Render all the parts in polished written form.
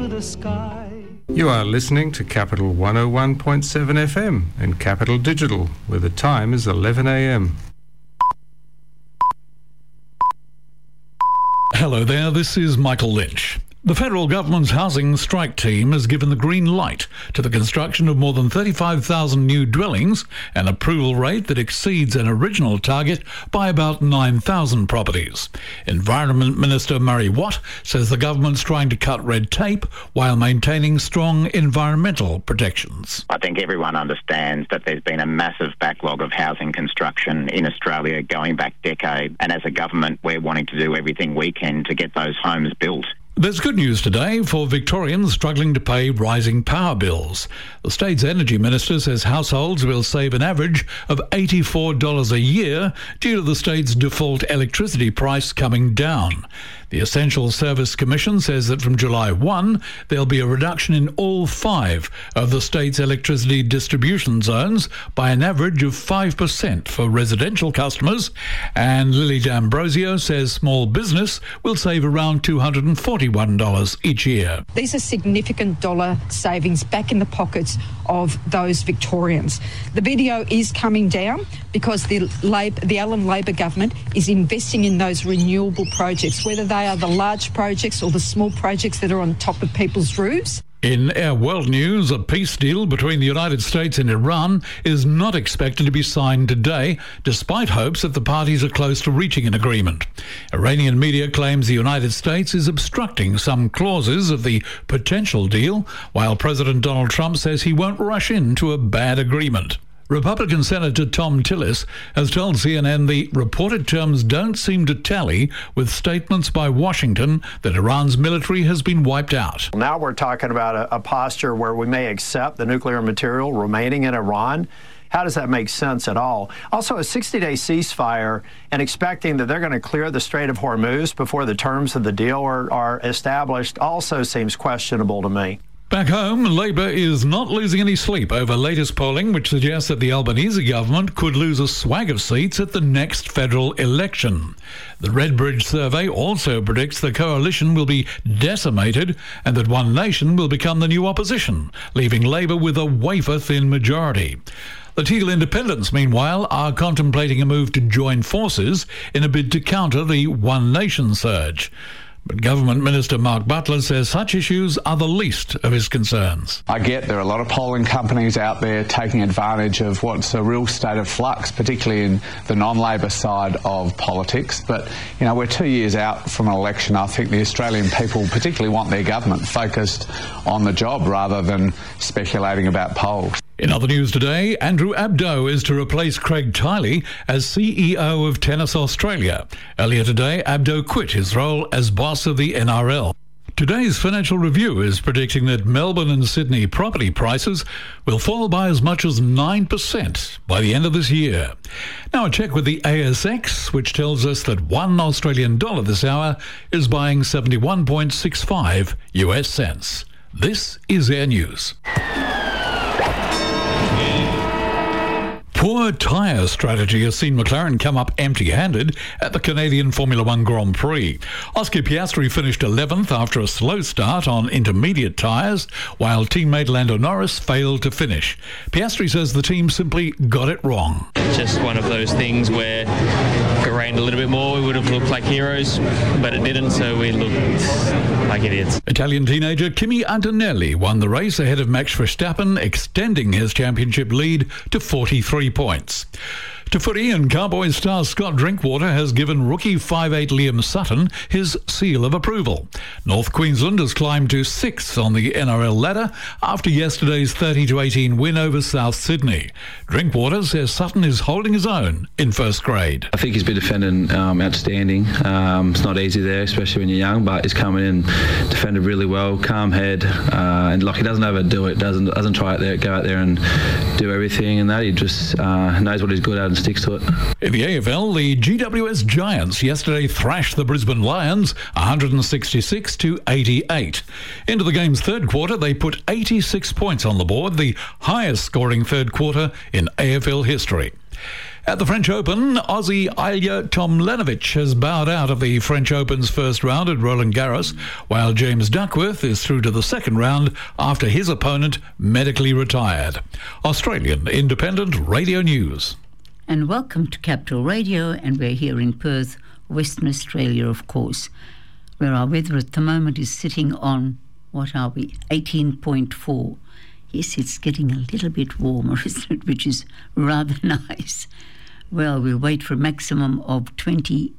the sky. You are listening to Capital 101.7 FM and Capital Digital, where the time is 11 a.m. Hello there, this is Michael Lynch. The federal government's housing strike team has given the green light to the construction of more than 35,000 new dwellings, an approval rate that exceeds an original target by about 9,000 properties. Environment Minister Murray Watt says the government's trying to cut red tape while maintaining strong environmental protections. I think everyone understands that there's been a massive backlog of housing construction in Australia going back decades, and as a government we're wanting to do everything we can to get those homes built. There's good news today for Victorians struggling to pay rising power bills. The state's energy minister says households will save an average of $84 a year due to the state's default electricity price coming down. The Essential Service Commission says that from July 1, there'll be a reduction in all 5 of the state's electricity distribution zones by an average of 5% for residential customers, and Lily D'Ambrosio says small business will save around $241 each year. These are significant dollar savings back in the pockets of those Victorians. The video is coming down because the Allan Labor government is investing in those renewable projects, whether they are the large projects or the small projects that are on top of people's roofs. In our world news, a peace deal between the United States and Iran is not expected to be signed today, despite hopes that the parties are close to reaching an agreement. Iranian media claims the United States is obstructing some clauses of the potential deal, while President Donald Trump says he won't rush into a bad agreement. Republican Senator Tom Tillis has told CNN the reported terms don't seem to tally with statements by Washington that Iran's military has been wiped out. Now we're talking about a posture where we may accept the nuclear material remaining in Iran. How does that make sense at all? Also, a 60-day ceasefire and expecting that they're going to clear the Strait of Hormuz before the terms of the deal are established also seems questionable to me. Back home, Labor is not losing any sleep over latest polling, which suggests that the Albanese government could lose a swag of seats at the next federal election. The Redbridge survey also predicts the coalition will be decimated and that One Nation will become the new opposition, leaving Labor with a wafer-thin majority. The Teal Independents, meanwhile, are contemplating a move to join forces in a bid to counter the One Nation surge. But Government Minister Mark Butler says such issues are the least of his concerns. I get there are a lot of polling companies out there taking advantage of what's a real state of flux, particularly in the non-Labor side of politics. But, you know, we're 2 years out from an election. I think the Australian people particularly want their government focused on the job rather than speculating about polls. In other news today, Andrew Abdo is to replace Craig Tiley as CEO of Tennis Australia. Earlier today, Abdo quit his role as boss of the NRL. Today's Financial Review is predicting that Melbourne and Sydney property prices will fall by as much as 9% by the end of this year. Now a check with the ASX, which tells us that $1 Australian dollar this hour is buying 71.65 US cents. This is Air News. Poor tyre strategy has seen McLaren come up empty-handed at the Canadian Formula One Grand Prix. Oscar Piastri finished 11th after a slow start on intermediate tyres, while teammate Lando Norris failed to finish. Piastri says the team simply got it wrong. Just one of those things where if it rained a little bit more, we would have looked like heroes, but it didn't, so we looked like idiots. Italian teenager Kimi Antonelli won the race ahead of Max Verstappen, extending his championship lead to 43 points. To footy, and Cowboys star Scott Drinkwater has given rookie 5'8" Liam Sutton his seal of approval. North Queensland has climbed to 6th on the NRL ladder after yesterday's 30-18 win over South Sydney. Drinkwater says Sutton is holding his own in first grade. I think he's been defending outstanding. It's not easy there, especially when you're young, but he's coming in, defended really well, calm head, and like he doesn't overdo it, doesn't try it there, go out there and do everything and that. He just knows what he's good at and sticks to it. In the AFL, the GWS Giants yesterday thrashed the Brisbane Lions 166-88. Into the game's third quarter, they put 86 points on the board, the highest scoring third quarter in AFL history. At the French Open, Aussie Ilya Tomljanovic has bowed out of the French Open's first round at Roland Garros, while James Duckworth is through to the second round after his opponent medically retired. Australian Independent Radio News. And welcome to Capital Radio, and we're here in Perth, Western Australia, of course, where our weather at the moment is sitting on, 18.4. Yes, it's getting a little bit warmer, isn't it, which is rather nice. Well, we'll wait for a maximum of 23,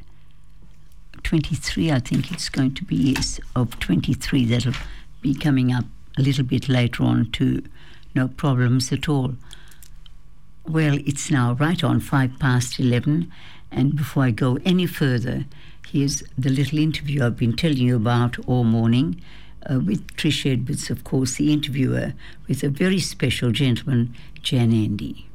I think it's going to be, yes, of 23. That'll be coming up a little bit later on too. No problems at all. Well, it's now right on 11:05, and before I go any further, here's the little interview I've been telling you about all morning with Trish Edwards, of course, the interviewer, with a very special gentleman, Jan Endy.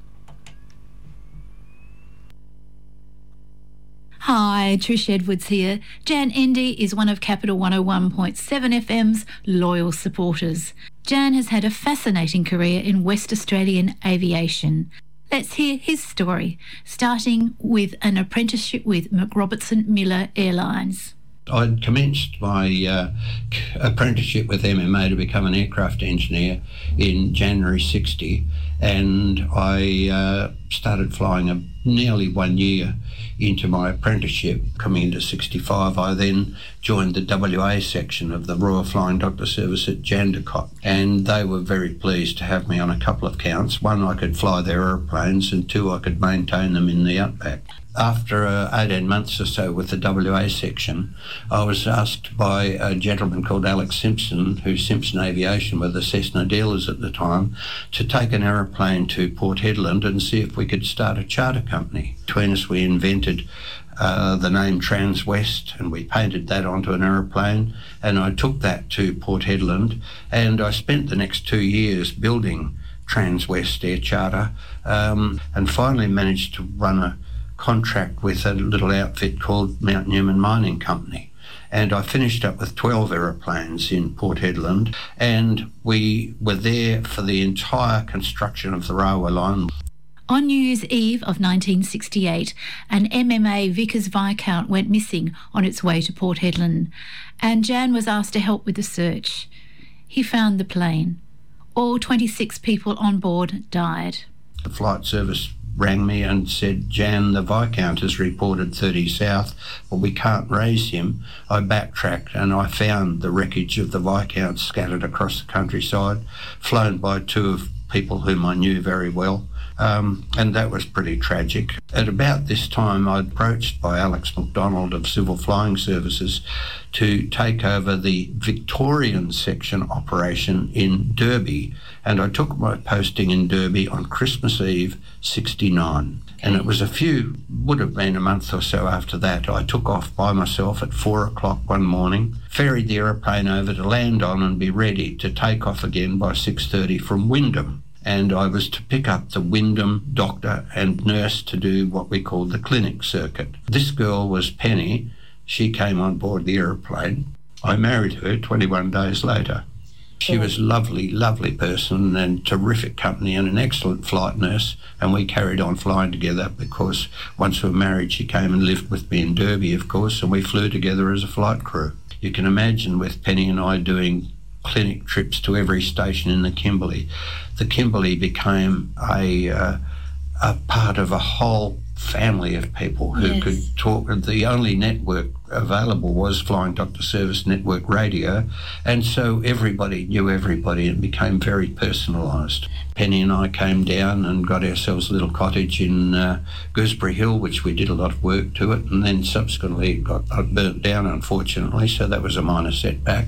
Hi, Trish Edwards here. Jan Endy is one of Capital 101.7 FM's loyal supporters. Jan has had a fascinating career in West Australian aviation. Let's hear his story, starting with an apprenticeship with McRobertson Miller Airlines. I'd commenced my apprenticeship with MMA to become an aircraft engineer in January 60, and I started flying nearly 1 year into my apprenticeship. Coming into 65, I then joined the WA section of the Royal Flying Doctor Service at Jandakot, and they were very pleased to have me on a couple of counts. One, I could fly their aeroplanes, and two, I could maintain them in the outback. After 18 months or so with the WA section, I was asked by a gentleman called Alex Simpson, who's Simpson Aviation were the Cessna dealers at the time, to take an aeroplane to Port Hedland and see if we could start a charter company. Between us, we invented the name Transwest, and we painted that onto an aeroplane, and I took that to Port Hedland, and I spent the next 2 years building Transwest Air Charter, and finally managed to run a contract with a little outfit called Mount Newman Mining Company. And I finished up with 12 aeroplanes in Port Hedland, and we were there for the entire construction of the railway line. On New Year's Eve of 1968, an MMA Vickers Viscount went missing on its way to Port Hedland, and Jan was asked to help with the search. He found the plane. All 26 people on board died. The flight service rang me and said, Jan, the Viscount has reported 30 south, but we can't raise him. I backtracked and I found the wreckage of the Viscount scattered across the countryside, flown by two of people whom I knew very well. And that was pretty tragic. At about this time, I'd approached by Alex McDonald of Civil Flying Services to take over the Victorian section operation in Derby, and I took my posting in Derby on Christmas Eve, 69. And it was would have been a month or so after that, I took off by myself at 4 o'clock one morning, ferried the aeroplane over to land on and be ready to take off again by 6:30 from Wyndham. And I was to pick up the Wyndham doctor and nurse to do what we called the clinic circuit. This girl was Penny. She came on board the aeroplane. I married her 21 days later. She was a lovely, lovely person and terrific company and an excellent flight nurse, and we carried on flying together because once we were married, she came and lived with me in Derby, of course, and we flew together as a flight crew. You can imagine with Penny and I doing clinic trips to every station in the Kimberley. The Kimberley became a part of a whole family of people who could talk. The only network available was Flying Doctor Service Network Radio, and so everybody knew everybody and became very personalised. Penny and I came down and got ourselves a little cottage in Gooseberry Hill, which we did a lot of work to it, and then subsequently it got burnt down, unfortunately, so that was a minor setback.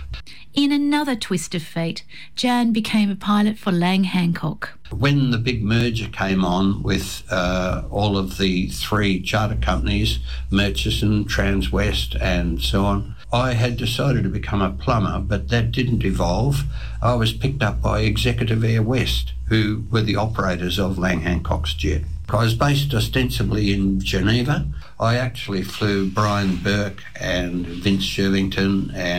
In another twist of fate, Jan became a pilot for Lang Hancock. When the big merger came on with all of the three charter companies, Murchison, Transwest and so on, I had decided to become a plumber, but that didn't evolve. I was picked up by Executive Air West, who were the operators of Lang Hancock's jet. I was based ostensibly in Geneva. I actually flew Brian Burke and Vince Shervington and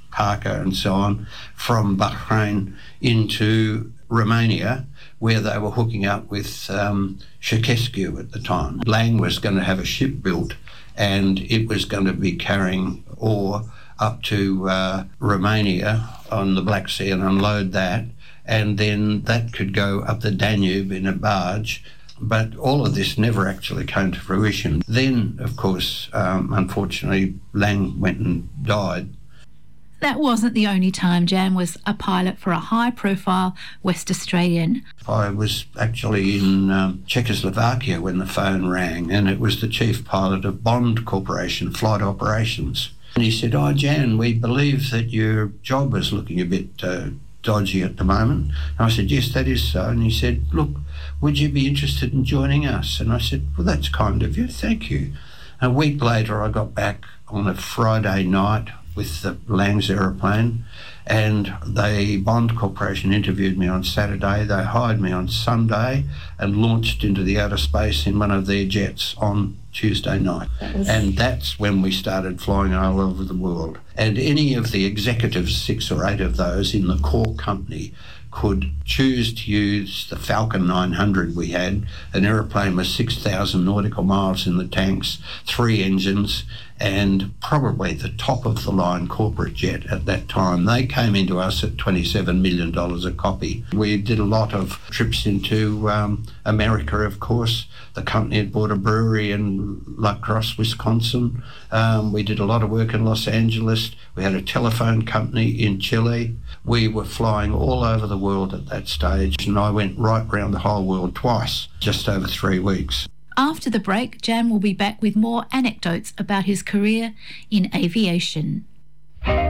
Parker and so on, from Bahrain into Romania, where they were hooking up with Shakescu at the time. Lang was going to have a ship built, and it was going to be carrying ore up to Romania on the Black Sea and unload that, and then that could go up the Danube in a barge. But all of this never actually came to fruition. Then, of course, unfortunately, Lang went and died. That wasn't the only time Jan was a pilot for a high-profile West Australian. I was actually in Czechoslovakia when the phone rang, and it was the chief pilot of Bond Corporation Flight Operations. And he said, "Oh, Jan, we believe that your job is looking a bit dodgy at the moment." And I said, "Yes, that is so." And he said, "Look, would you be interested in joining us?" And I said, "Well, that's kind of you, thank you." A week later, I got back on a Friday night with the Lang's aeroplane, and the Bond Corporation interviewed me on Saturday. They hired me on Sunday and launched into the outer space in one of their jets on Tuesday night. And that's when we started flying all over the world. And any of the executives, 6 or 8 of those in the core company, could choose to use the Falcon 900 we had, an aeroplane with 6,000 nautical miles in the tanks, 3 engines, and probably the top-of-the-line corporate jet at that time. They came into us at $27 million a copy. We did a lot of trips into America, of course. The company had bought a brewery in La Crosse, Wisconsin. We did a lot of work in Los Angeles. We had a telephone company in Chile. We were flying all over the world at that stage, and I went right round the whole world twice, just over 3 weeks. After the break, Jan will be back with more anecdotes about his career in aviation.